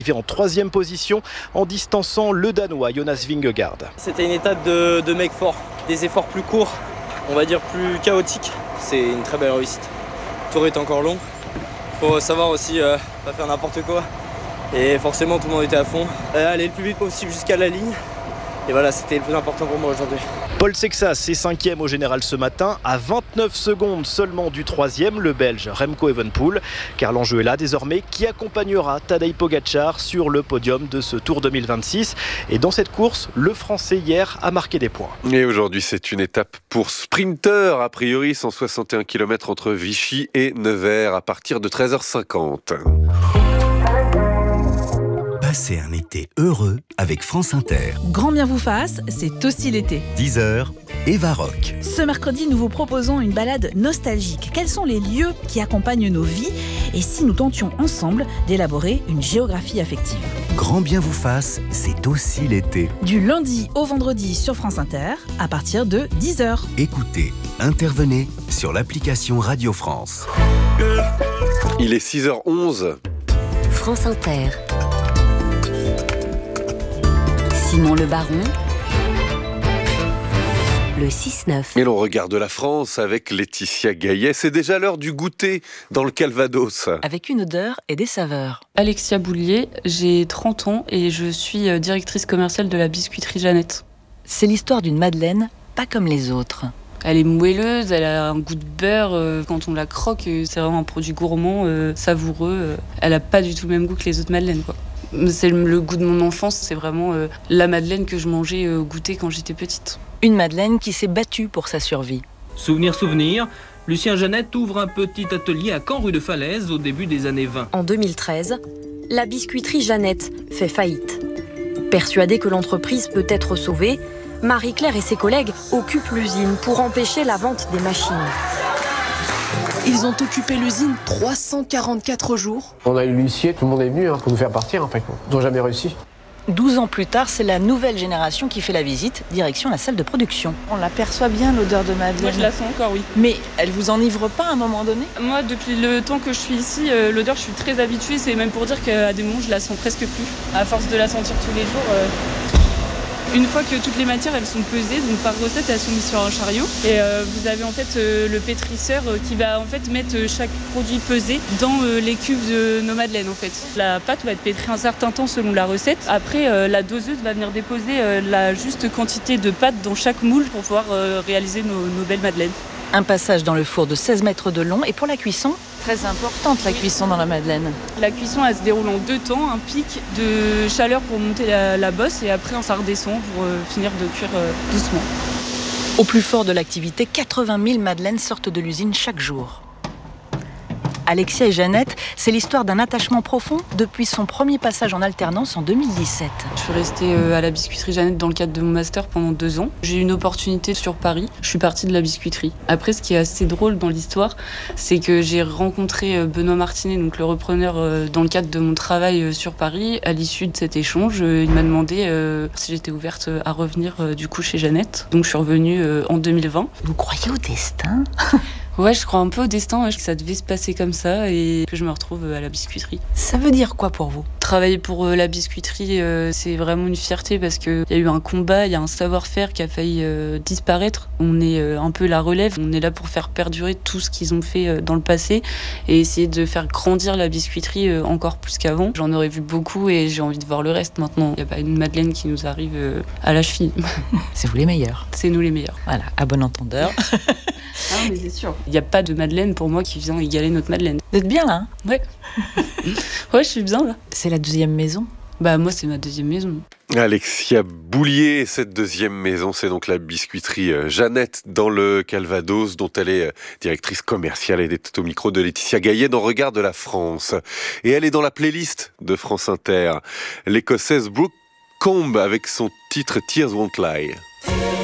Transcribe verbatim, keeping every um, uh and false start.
En troisième position en distançant le Danois Jonas Vingegaard. C'était une étape de, de mec fort, des efforts plus courts, on va dire plus chaotiques. C'est une très belle réussite. Le tour est encore long, faut savoir aussi euh, pas faire n'importe quoi. Et forcément tout le monde était à fond, euh, aller le plus vite possible jusqu'à la ligne. Et voilà, c'était le plus important pour moi aujourd'hui. Paul Sexas est cinquième au général ce matin, à vingt-neuf secondes seulement du troisième, le Belge Remco Evenepoel. Car l'enjeu est là désormais, qui accompagnera Tadej Pogacar sur le podium de ce Tour deux mille vingt-six. Et dans cette course, le Français hier a marqué des points. Et aujourd'hui, c'est une étape pour sprinter, a priori cent soixante et un kilomètres entre Vichy et Nevers à partir de treize heures cinquante. Passez un été heureux avec France Inter. Grand bien vous fasse, c'est aussi l'été. dix heures, Eva Rock. Ce mercredi, nous vous proposons une balade nostalgique. Quels sont les lieux qui accompagnent nos vies? Et si nous tentions ensemble d'élaborer une géographie affective? Grand bien vous fasse, c'est aussi l'été. Du lundi au vendredi sur France Inter, à partir de dix heures. Écoutez, intervenez sur l'application Radio France. Il est six heures onze. France Inter. Simon Le Baron, le six neuf. Et l'on regarde la France avec Laetitia Gaillet. C'est déjà l'heure du goûter dans le Calvados. Avec une odeur et des saveurs. Alexia Boulier, j'ai trente ans et je suis directrice commerciale de la biscuiterie Jeannette. C'est l'histoire d'une madeleine pas comme les autres. Elle est moelleuse, elle a un goût de beurre. Quand on la croque, c'est vraiment un produit gourmand, savoureux. Elle n'a pas du tout le même goût que les autres madeleines, quoi. C'est le goût de mon enfance, c'est vraiment euh, la madeleine que je mangeais au euh, goûter quand j'étais petite. Une madeleine qui s'est battue pour sa survie. Souvenir, souvenir, Lucien Jeannette ouvre un petit atelier à Caen rue de Falaise au début des années vingt. En deux mille treize, la biscuiterie Jeannette fait faillite. Persuadée que l'entreprise peut être sauvée, Marie-Claire et ses collègues occupent l'usine pour empêcher la vente des machines. Ils ont occupé l'usine trois cent quarante-quatre jours. On a eu l'huissier, tout le monde est venu hein, pour nous faire partir en fait. Ils n'ont jamais réussi. douze ans plus tard, c'est la nouvelle génération qui fait la visite, direction la salle de production. On l'aperçoit bien l'odeur de madeleine. Moi je la sens encore, oui. Mais elle vous enivre pas à un moment donné? Moi depuis le temps que je suis ici, euh, l'odeur je suis très habituée. C'est même pour dire qu'à des moments je la sens presque plus. À force de la sentir tous les jours... Euh... Une fois que toutes les matières elles sont pesées, donc par recette elles sont mises sur un chariot et euh, vous avez en fait euh, le pétrisseur euh, qui va en fait mettre euh, chaque produit pesé dans euh, les cuves de nos madeleines en fait. La pâte va être pétrie un certain temps selon la recette. Après euh, la doseuse va venir déposer euh, la juste quantité de pâte dans chaque moule pour pouvoir euh, réaliser nos, nos belles madeleines. Un passage dans le four de seize mètres de long et pour la cuisson, très importante la cuisson dans la madeleine. La cuisson elle se déroule en deux temps, un pic de chaleur pour monter la, la bosse et après ça redescend pour euh, finir de cuire euh, doucement. Au plus fort de l'activité, quatre-vingt mille madeleines sortent de l'usine chaque jour. Alexia et Jeannette, c'est l'histoire d'un attachement profond depuis son premier passage en alternance en deux mille dix-sept. Je suis restée à la biscuiterie Jeannette dans le cadre de mon master pendant deux ans. J'ai eu une opportunité sur Paris, je suis partie de la biscuiterie. Après, ce qui est assez drôle dans l'histoire, c'est que j'ai rencontré Benoît Martinet, donc le repreneur, dans le cadre de mon travail sur Paris. À l'issue de cet échange, il m'a demandé si j'étais ouverte à revenir du coup chez Jeannette. Donc je suis revenue en deux mille vingt. Vous croyez au destin ? Ouais, je crois un peu au destin, ouais, que ça devait se passer comme ça et que je me retrouve à la biscuiterie. Ça veut dire quoi pour vous ? Travailler pour euh, la biscuiterie, euh, c'est vraiment une fierté parce qu'il y a eu un combat, il y a un savoir-faire qui a failli euh, disparaître. On est euh, un peu la relève, on est là pour faire perdurer tout ce qu'ils ont fait euh, dans le passé et essayer de faire grandir la biscuiterie euh, encore plus qu'avant. J'en aurais vu beaucoup et j'ai envie de voir le reste maintenant. Il n'y a pas une madeleine qui nous arrive euh, à la cheville. C'est vous les meilleurs. C'est nous les meilleurs. Voilà, à bon entendeur. Ah mais c'est sûr. Il n'y a pas de madeleine pour moi qui vient égaler notre madeleine. Vous êtes bien là hein ? Ouais. Ouais, je suis bien là. C'est la deuxième maison ? Bah moi c'est ma deuxième maison. Alexia Boulier, cette deuxième maison, c'est donc la biscuiterie Jeannette dans le Calvados, dont elle est directrice commerciale. Elle est au micro de Laetitia Gaillet dans Regard de la France. Et elle est dans la playlist de France Inter. L'Écossaise Brooke Combe avec son titre Tears Won't Lie.